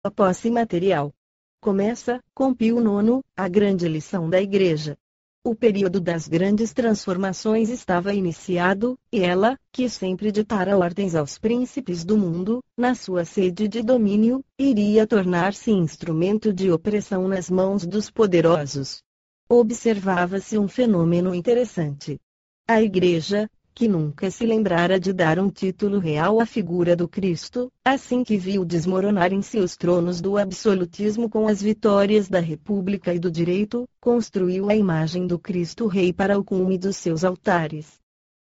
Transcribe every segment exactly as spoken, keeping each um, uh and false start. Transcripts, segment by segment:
A posse material. Começa, com Pio nono, a grande lição da Igreja. O período das grandes transformações estava iniciado, e ela, que sempre ditara ordens aos príncipes do mundo, na sua sede de domínio, iria tornar-se instrumento de opressão nas mãos dos poderosos. Observava-se um fenômeno interessante. A Igreja, que nunca se lembrara de dar um título real à figura do Cristo, assim que viu desmoronarem-se os tronos do absolutismo com as vitórias da República e do Direito, construiu a imagem do Cristo Rei para o cume dos seus altares.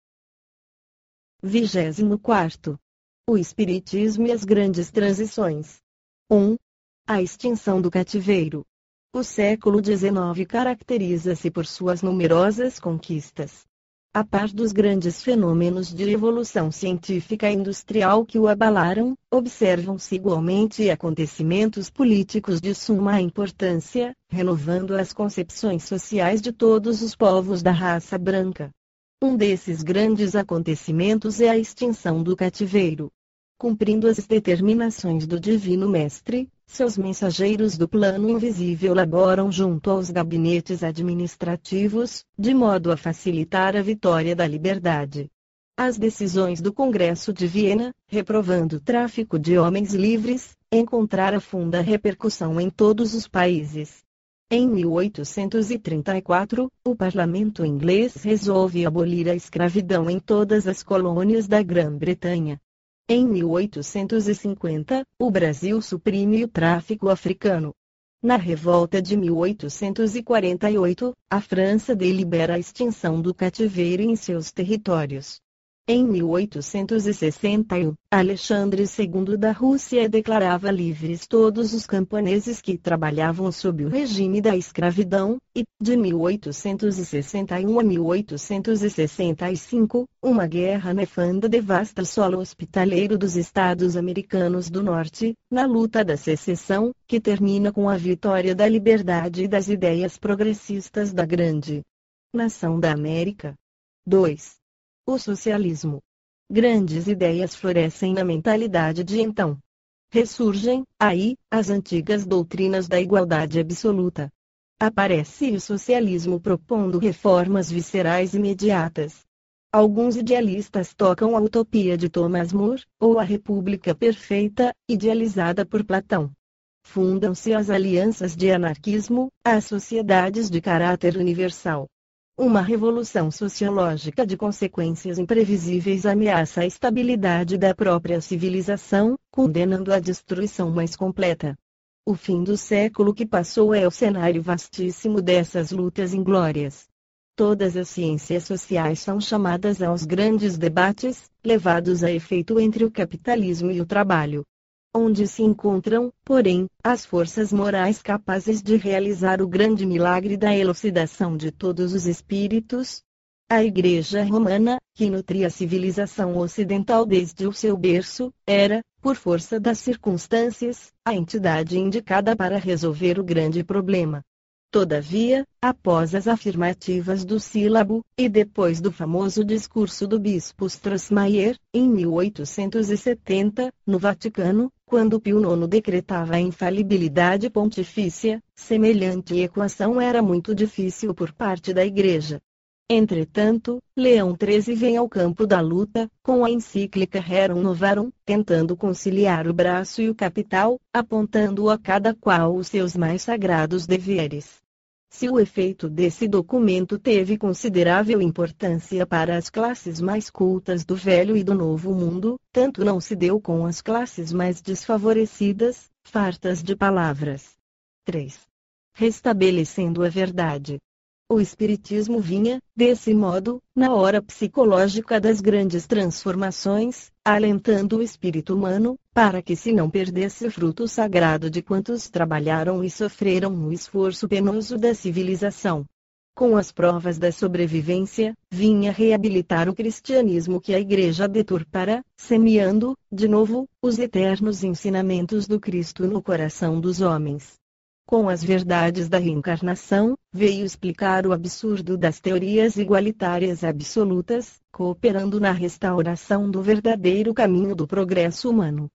vigésimo quarto. O Espiritismo e as grandes transições. um. A extinção do cativeiro. O século dezenove caracteriza-se por suas numerosas conquistas. A par dos grandes fenômenos de evolução científica e industrial que o abalaram, observam-se igualmente acontecimentos políticos de suma importância, renovando as concepções sociais de todos os povos da raça branca. Um desses grandes acontecimentos é a extinção do cativeiro. Cumprindo as determinações do Divino Mestre, seus mensageiros do plano invisível laboram junto aos gabinetes administrativos, de modo a facilitar a vitória da liberdade. As decisões do Congresso de Viena, reprovando o tráfico de homens livres, encontraram funda repercussão em todos os países. Em mil oitocentos e trinta e quatro, o parlamento inglês resolve abolir a escravidão em todas as colônias da Grã-Bretanha. Em mil oitocentos e cinquenta, o Brasil suprime o tráfico africano. Na revolta de mil oitocentos e quarenta e oito, a França delibera a extinção do cativeiro em seus territórios. Em mil oitocentos e sessenta e um, Alexandre segundo da Rússia declarava livres todos os camponeses que trabalhavam sob o regime da escravidão, e, de mil oitocentos e sessenta e um a mil oitocentos e sessenta e cinco, uma guerra nefanda devasta o solo hospitaleiro dos Estados Americanos do Norte, na luta da secessão, que termina com a vitória da liberdade e das ideias progressistas da grande nação da América. dois. O socialismo. Grandes ideias florescem na mentalidade de então. Ressurgem, aí, as antigas doutrinas da igualdade absoluta. Aparece o socialismo propondo reformas viscerais imediatas. Alguns idealistas tocam a utopia de Thomas More, ou a República Perfeita, idealizada por Platão. Fundam-se as alianças de anarquismo, as sociedades de caráter universal. Uma revolução sociológica de consequências imprevisíveis ameaça a estabilidade da própria civilização, condenando a destruição mais completa. O fim do século que passou é o cenário vastíssimo dessas lutas inglórias. Todas as ciências sociais são chamadas aos grandes debates, levados a efeito entre o capitalismo e o trabalho. Onde se encontram, porém, as forças morais capazes de realizar o grande milagre da elucidação de todos os espíritos? A Igreja Romana, que nutria a civilização ocidental desde o seu berço, era, por força das circunstâncias, a entidade indicada para resolver o grande problema. Todavia, após as afirmativas do sílabo, e depois do famoso discurso do bispo Strossmayer, em mil oitocentos e setenta, no Vaticano, quando Pio nono decretava a infalibilidade pontifícia, semelhante equação era muito difícil por parte da Igreja. Entretanto, Leão treze vem ao campo da luta, com a encíclica Rerum Novarum, tentando conciliar o braço e o capital, apontando a cada qual os seus mais sagrados deveres. Se o efeito desse documento teve considerável importância para as classes mais cultas do Velho e do Novo Mundo, tanto não se deu com as classes mais desfavorecidas, fartas de palavras. três. Restabelecendo a verdade. O Espiritismo vinha, desse modo, na hora psicológica das grandes transformações, alentando o espírito humano, para que se não perdesse o fruto sagrado de quantos trabalharam e sofreram no esforço penoso da civilização. Com as provas da sobrevivência, vinha reabilitar o cristianismo que a Igreja deturpara, semeando, de novo, os eternos ensinamentos do Cristo no coração dos homens. Com as verdades da reencarnação, veio explicar o absurdo das teorias igualitárias absolutas, cooperando na restauração do verdadeiro caminho do progresso humano.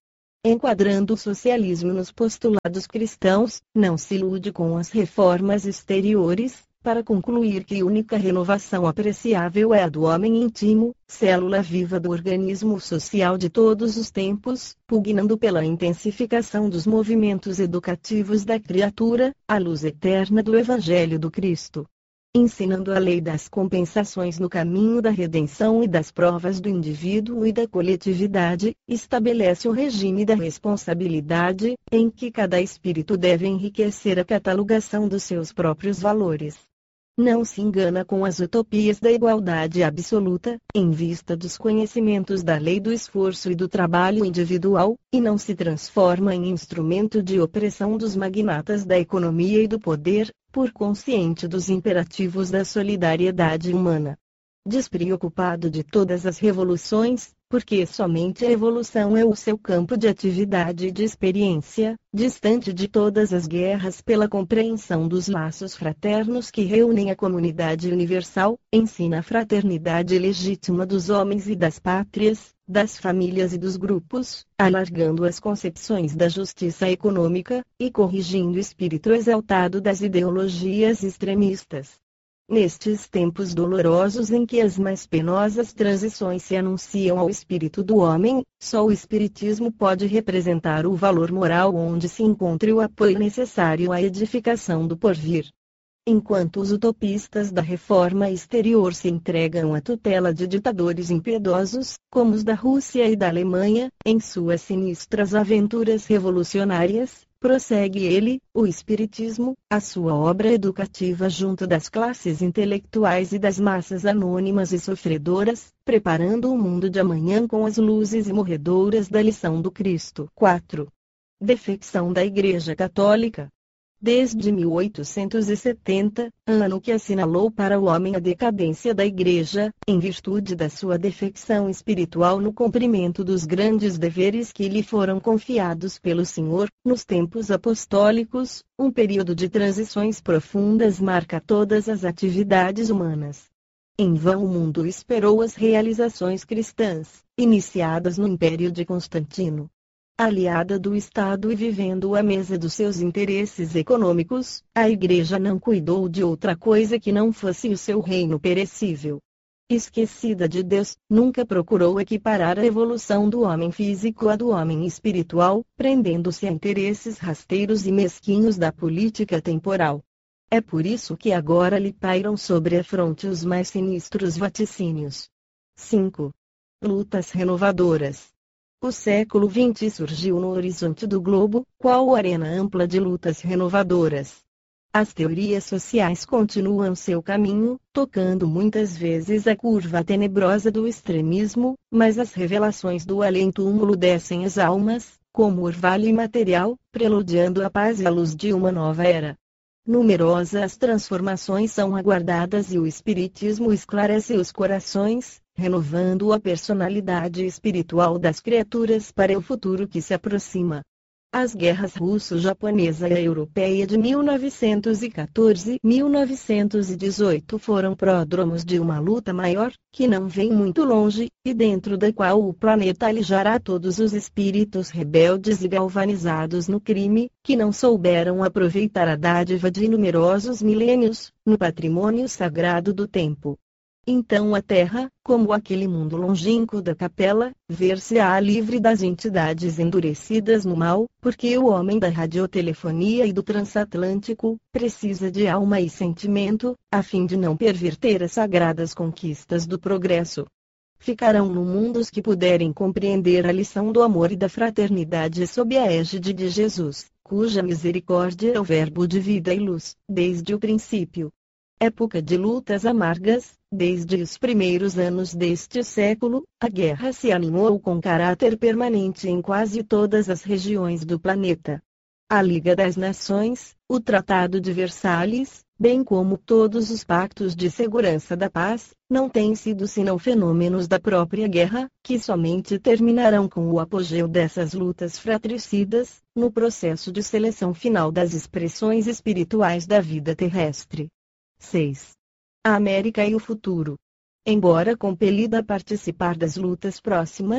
Enquadrando o socialismo nos postulados cristãos, não se ilude com as reformas exteriores, para concluir que a única renovação apreciável é a do homem íntimo, célula viva do organismo social de todos os tempos, pugnando pela intensificação dos movimentos educativos da criatura, à luz eterna do Evangelho do Cristo. Ensinando a lei das compensações no caminho da redenção e das provas do indivíduo e da coletividade, estabelece o regime da responsabilidade, em que cada espírito deve enriquecer a catalogação dos seus próprios valores. Não se engana com as utopias da igualdade absoluta, em vista dos conhecimentos da lei do esforço e do trabalho individual, e não se transforma em instrumento de opressão dos magnatas da economia e do poder, por consciente dos imperativos da solidariedade humana. Despreocupado de todas as revoluções, porque somente a evolução é o seu campo de atividade e de experiência, distante de todas as guerras pela compreensão dos laços fraternos que reúnem a comunidade universal, ensina a fraternidade legítima dos homens e das pátrias, das famílias e dos grupos, alargando as concepções da justiça econômica, e corrigindo o espírito exaltado das ideologias extremistas. Nestes tempos dolorosos em que as mais penosas transições se anunciam ao espírito do homem, só o espiritismo pode representar o valor moral onde se encontre o apoio necessário à edificação do porvir. Enquanto os utopistas da reforma exterior se entregam à tutela de ditadores impiedosos, como os da Rússia e da Alemanha, em suas sinistras aventuras revolucionárias, prossegue ele, o Espiritismo, a sua obra educativa junto das classes intelectuais e das massas anônimas e sofredoras, preparando o mundo de amanhã com as luzes imorredoras da lição do Cristo. quatro. Defecção da Igreja Católica. Desde mil oitocentos e setenta, ano que assinalou para o homem a decadência da Igreja, em virtude da sua defecção espiritual no cumprimento dos grandes deveres que lhe foram confiados pelo Senhor, nos tempos apostólicos, um período de transições profundas marca todas as atividades humanas. Em vão o mundo esperou as realizações cristãs, iniciadas no Império de Constantino. Aliada do Estado e vivendo à mesa dos seus interesses econômicos, a Igreja não cuidou de outra coisa que não fosse o seu reino perecível. Esquecida de Deus, nunca procurou equiparar a evolução do homem físico à do homem espiritual, prendendo-se a interesses rasteiros e mesquinhos da política temporal. É por isso que agora lhe pairam sobre a fronte os mais sinistros vaticínios. cinco. Lutas renovadoras. O século vinte surgiu no horizonte do globo, qual arena ampla de lutas renovadoras. As teorias sociais continuam seu caminho, tocando muitas vezes a curva tenebrosa do extremismo, mas as revelações do além-túmulo descem as almas, como orvalho imaterial, preludiando a paz e a luz de uma nova era. Numerosas transformações são aguardadas e o Espiritismo esclarece os corações, renovando a personalidade espiritual das criaturas para o futuro que se aproxima. As guerras russo-japonesa e a europeia de mil novecentos e quatorze e mil novecentos e dezoito foram pródromos de uma luta maior, que não vem muito longe, e dentro da qual o planeta alijará todos os espíritos rebeldes e galvanizados no crime, que não souberam aproveitar a dádiva de numerosos milênios, no patrimônio sagrado do tempo. Então a Terra, como aquele mundo longínquo da capela, ver-se-á livre das entidades endurecidas no mal, porque o homem da radiotelefonia e do transatlântico, precisa de alma e sentimento, a fim de não perverter as sagradas conquistas do progresso. Ficarão no mundo os que puderem compreender a lição do amor e da fraternidade sob a égide de Jesus, cuja misericórdia é o verbo de vida e luz, desde o princípio. Época de lutas amargas, desde os primeiros anos deste século, a guerra se animou com caráter permanente em quase todas as regiões do planeta. A Liga das Nações, o Tratado de Versalhes, bem como todos os pactos de segurança da paz, não têm sido senão fenômenos da própria guerra, que somente terminarão com o apogeu dessas lutas fratricidas, no processo de seleção final das expressões espirituais da vida terrestre. seis. A América e o futuro. Embora compelida a participar das lutas próximas,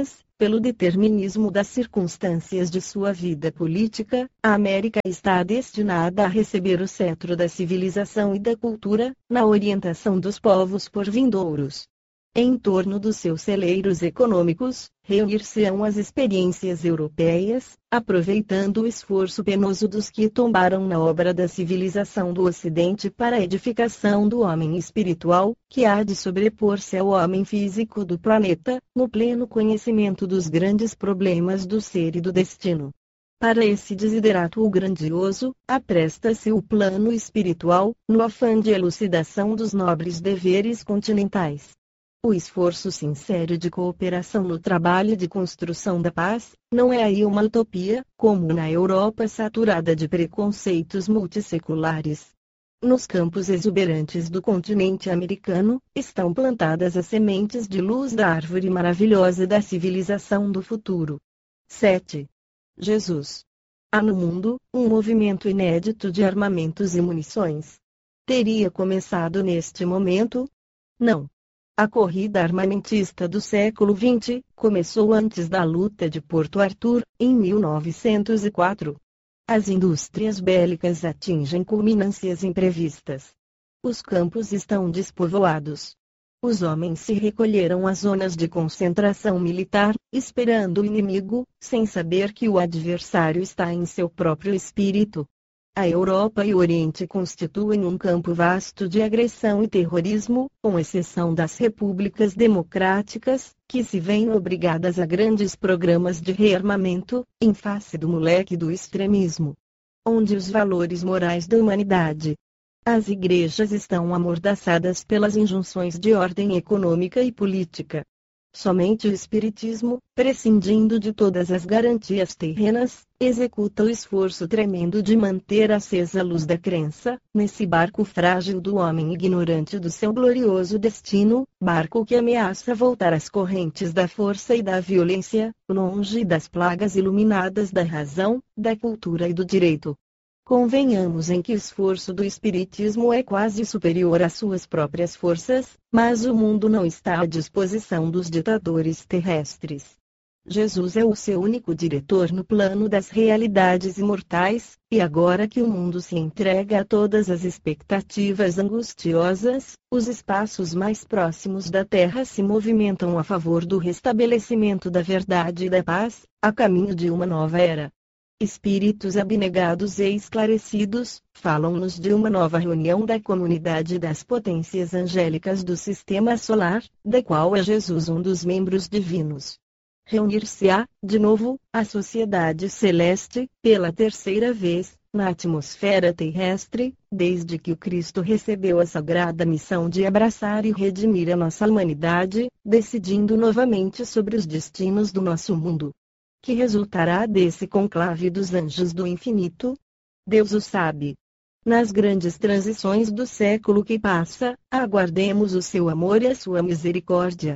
pelo determinismo das circunstâncias de sua vida política, a América está destinada a receber o cetro da civilização e da cultura, na orientação dos povos por vindouros. Em torno dos seus celeiros econômicos, reunir-se-ão as experiências europeias, aproveitando o esforço penoso dos que tombaram na obra da civilização do Ocidente para a edificação do homem espiritual, que há de sobrepor-se ao homem físico do planeta, no pleno conhecimento dos grandes problemas do ser e do destino. Para esse desiderato grandioso, apresta-se o plano espiritual, no afã de elucidação dos nobres deveres continentais. O esforço sincero de cooperação no trabalho de construção da paz, não é aí uma utopia, como na Europa saturada de preconceitos multisseculares. Nos campos exuberantes do continente americano, estão plantadas as sementes de luz da árvore maravilhosa da civilização do futuro. sete. Jesus. Há no mundo, um movimento inédito de armamentos e munições. Teria começado neste momento? Não. A corrida armamentista do século vinte começou antes da luta de Porto Arthur, em mil novecentos e quatro. As indústrias bélicas atingem culminâncias imprevistas. Os campos estão despovoados. Os homens se recolheram às zonas de concentração militar, esperando o inimigo, sem saber que o adversário está em seu próprio espírito. A Europa e o Oriente constituem um campo vasto de agressão e terrorismo, com exceção das repúblicas democráticas, que se veem obrigadas a grandes programas de rearmamento, em face do moleque do extremismo. Onde os valores morais da humanidade. As igrejas estão amordaçadas pelas injunções de ordem econômica e política. Somente o Espiritismo, prescindindo de todas as garantias terrenas, executa o esforço tremendo de manter acesa a luz da crença, nesse barco frágil do homem ignorante do seu glorioso destino, barco que ameaça voltar às correntes da força e da violência, longe das plagas iluminadas da razão, da cultura e do direito. Convenhamos em que o esforço do Espiritismo é quase superior às suas próprias forças, mas o mundo não está à disposição dos ditadores terrestres. Jesus é o seu único diretor no plano das realidades imortais, e agora que o mundo se entrega a todas as expectativas angustiosas, os espaços mais próximos da Terra se movimentam a favor do restabelecimento da verdade e da paz, a caminho de uma nova era. Espíritos abnegados e esclarecidos, falam-nos de uma nova reunião da comunidade das potências angélicas do Sistema Solar, da qual é Jesus um dos membros divinos. Reunir-se-á, de novo, a sociedade celeste, pela terceira vez, na atmosfera terrestre, desde que o Cristo recebeu a sagrada missão de abraçar e redimir a nossa humanidade, decidindo novamente sobre os destinos do nosso mundo. Que resultará desse conclave dos anjos do infinito? Deus o sabe. Nas grandes transições do século que passa, aguardemos o seu amor e a sua misericórdia.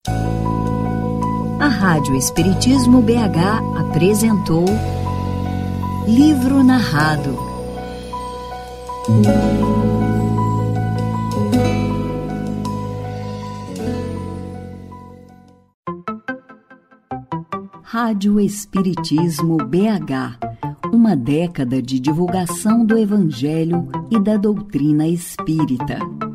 A Rádio Espiritismo B H apresentou Livro Narrado. Rádio Espiritismo B H, uma década de divulgação do Evangelho e da doutrina espírita.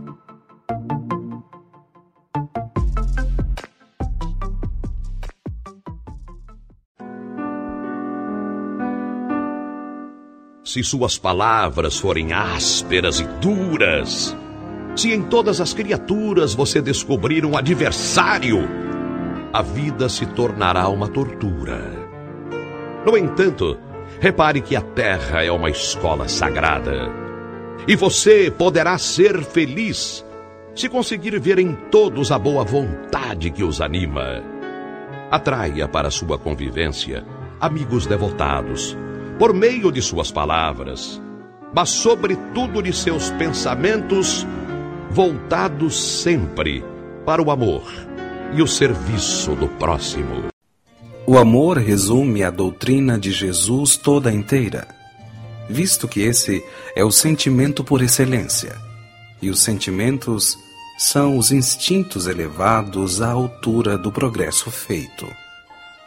Se suas palavras forem ásperas e duras, se em todas as criaturas você descobrir um adversário, a vida se tornará uma tortura. No entanto, repare que a terra é uma escola sagrada. E você poderá ser feliz se conseguir ver em todos a boa vontade que os anima. Atraia para sua convivência amigos devotados, por meio de suas palavras, mas sobretudo de seus pensamentos, voltados sempre para o amor e o serviço do próximo. O amor resume a doutrina de Jesus toda inteira, visto que esse é o sentimento por excelência, e os sentimentos são os instintos elevados à altura do progresso feito.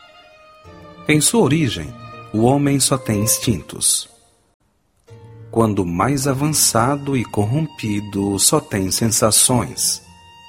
Em sua origem, o homem só tem instintos. Quando mais avançado e corrompido, só tem sensações.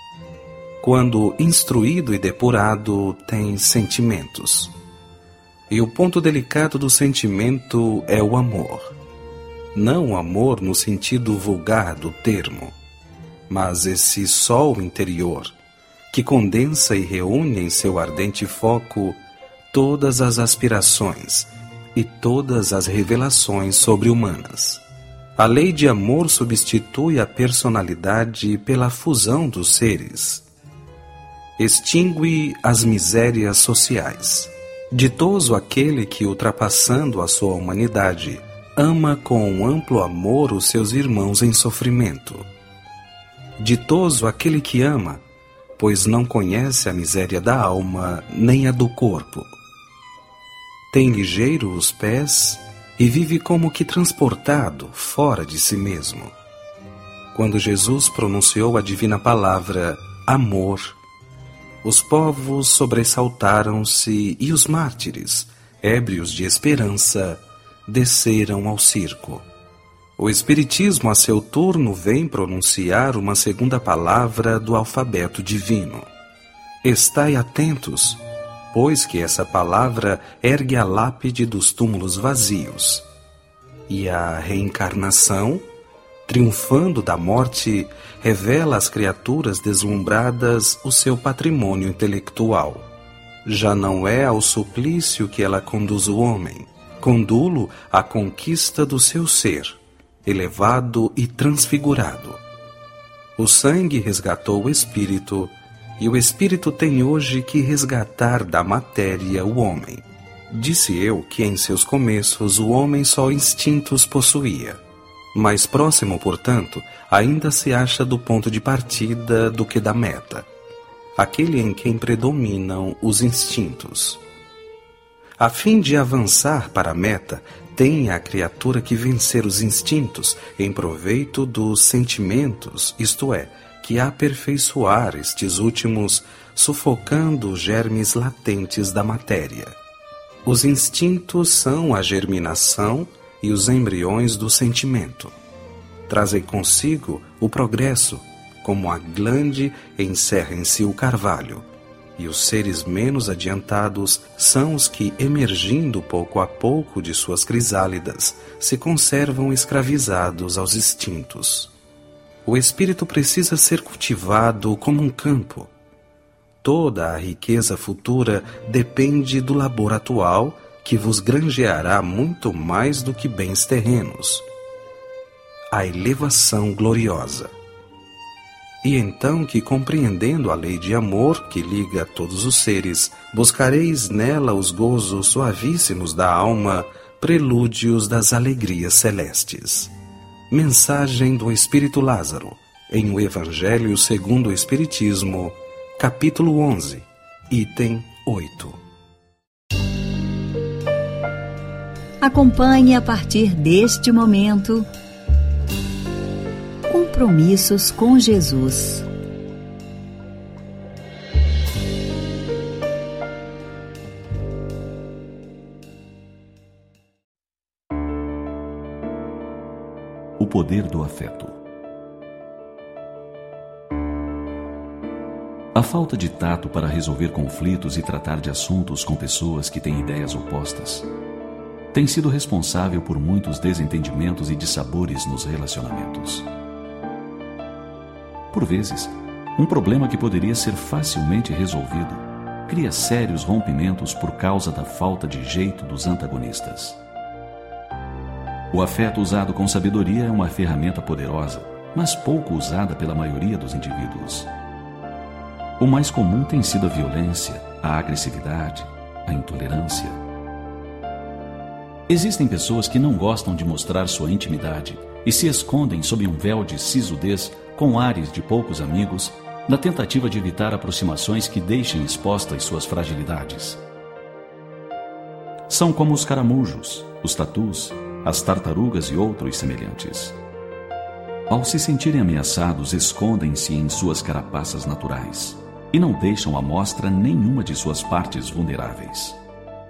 Quando instruído e depurado, tem sentimentos. E o ponto delicado do sentimento é o amor. Não o amor no sentido vulgar do termo, mas esse sol interior, que condensa e reúne em seu ardente foco todas as aspirações e todas as revelações sobre-humanas. A lei de amor substitui a personalidade pela fusão dos seres. Extingue as misérias sociais. Ditoso aquele que, ultrapassando a sua humanidade, ama com um amplo amor os seus irmãos em sofrimento. Ditoso aquele que ama, pois não conhece a miséria da alma nem a do corpo. Tem ligeiro os pés e vive como que transportado fora de si mesmo. Quando Jesus pronunciou a divina palavra amor, os povos sobressaltaram-se e os mártires, ébrios de esperança, desceram ao circo. O Espiritismo, a seu turno, vem pronunciar uma segunda palavra do alfabeto divino. Estai atentos, pois que essa palavra ergue a lápide dos túmulos vazios. E a reencarnação, triunfando da morte, revela às criaturas deslumbradas o seu patrimônio intelectual. Já não é ao suplício que ela conduz o homem, condulo à conquista do seu ser, elevado e transfigurado. O sangue resgatou o espírito, e o espírito tem hoje que resgatar da matéria o homem. Disse eu que em seus começos o homem só instintos possuía. Mais próximo, portanto, ainda se acha do ponto de partida do que da meta, aquele em quem predominam os instintos. A fim de avançar para a meta, tem a criatura que vencer os instintos em proveito dos sentimentos, isto é, que aperfeiçoar estes últimos, sufocando os germes latentes da matéria. Os instintos são a germinação e os embriões do sentimento. Trazem consigo o progresso, como a glande encerra em si o carvalho, e os seres menos adiantados são os que, emergindo pouco a pouco de suas crisálidas, se conservam escravizados aos instintos. O espírito precisa ser cultivado como um campo. Toda a riqueza futura depende do labor atual, que vos granjeará muito mais do que bens terrenos. A elevação gloriosa. E então que, compreendendo a lei de amor que liga todos os seres, buscareis nela os gozos suavíssimos da alma, prelúdios das alegrias celestes. Mensagem do Espírito Lázaro, em O Evangelho segundo o Espiritismo, capítulo onze, item oito. Acompanhe a partir deste momento Compromissos com Jesus. O poder do afeto. A falta de tato para resolver conflitos e tratar de assuntos com pessoas que têm ideias opostas tem sido responsável por muitos desentendimentos e dissabores nos relacionamentos. Por vezes, um problema que poderia ser facilmente resolvido cria sérios rompimentos por causa da falta de jeito dos antagonistas. O afeto usado com sabedoria é uma ferramenta poderosa, mas pouco usada pela maioria dos indivíduos. O mais comum tem sido a violência, a agressividade, a intolerância. Existem pessoas que não gostam de mostrar sua intimidade e se escondem sob um véu de sisudez com ares de poucos amigos, na tentativa de evitar aproximações que deixem expostas suas fragilidades. São como os caramujos, os tatus, as tartarugas e outros semelhantes. Ao se sentirem ameaçados, escondem-se em suas carapaças naturais e não deixam à mostra nenhuma de suas partes vulneráveis.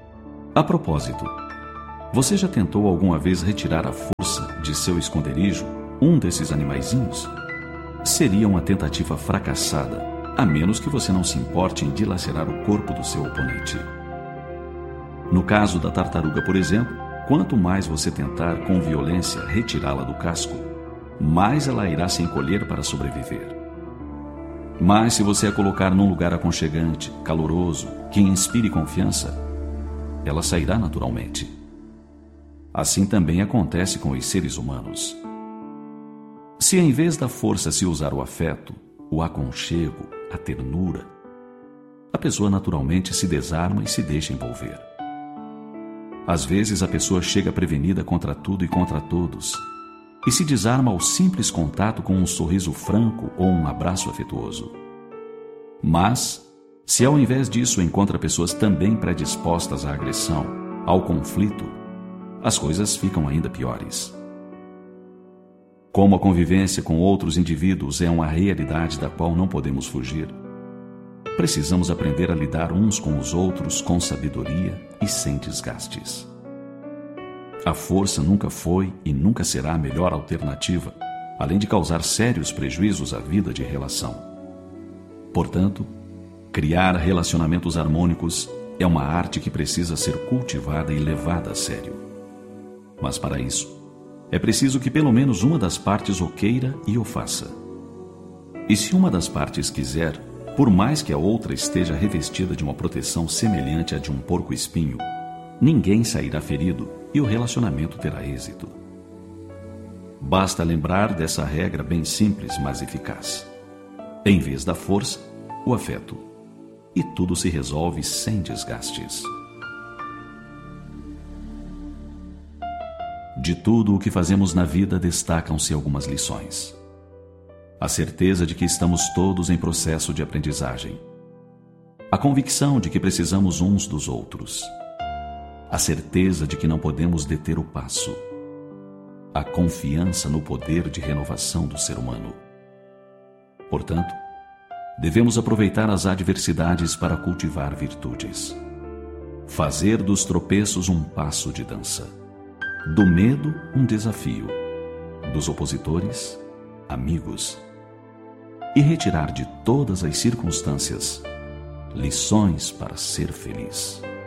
A propósito, você já tentou alguma vez retirar à força de seu esconderijo um desses animaizinhos? Seria uma tentativa fracassada, a menos que você não se importe em dilacerar o corpo do seu oponente. No caso da tartaruga, por exemplo, quanto mais você tentar com violência retirá-la do casco, mais ela irá se encolher para sobreviver. Mas se você a colocar num lugar aconchegante, caloroso, que inspire confiança, ela sairá naturalmente. Assim também acontece com os seres humanos. Se em vez da força se usar o afeto, o aconchego, a ternura, a pessoa naturalmente se desarma e se deixa envolver. Às vezes a pessoa chega prevenida contra tudo e contra todos e se desarma ao simples contato com um sorriso franco ou um abraço afetuoso. Mas, se ao invés disso encontra pessoas também predispostas à agressão, ao conflito, as coisas ficam ainda piores. Como a convivência com outros indivíduos é uma realidade da qual não podemos fugir, precisamos aprender a lidar uns com os outros com sabedoria e sem desgastes. A força nunca foi e nunca será a melhor alternativa, além de causar sérios prejuízos à vida de relação. Portanto, criar relacionamentos harmônicos é uma arte que precisa ser cultivada e levada a sério. Mas para isso, é preciso que pelo menos uma das partes o queira e o faça. E se uma das partes quiser, por mais que a outra esteja revestida de uma proteção semelhante à de um porco-espinho, ninguém sairá ferido e o relacionamento terá êxito. Basta lembrar dessa regra bem simples, mas eficaz. Em vez da força, o afeto. E tudo se resolve sem desgastes. De tudo o que fazemos na vida destacam-se algumas lições. A certeza de que estamos todos em processo de aprendizagem. A convicção de que precisamos uns dos outros. A certeza de que não podemos deter o passo. A confiança no poder de renovação do ser humano. Portanto, devemos aproveitar as adversidades para cultivar virtudes. Fazer dos tropeços um passo de dança. Do medo, um desafio. Dos opositores, amigos. E retirar de todas as circunstâncias lições para ser feliz.